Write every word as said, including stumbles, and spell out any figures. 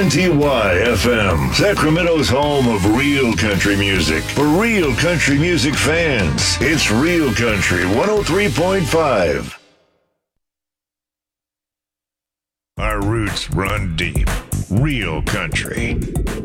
N T Y F M, Sacramento's home of real country music. For real country music fans, it's Real Country one oh three point five. Our roots run deep. Real country.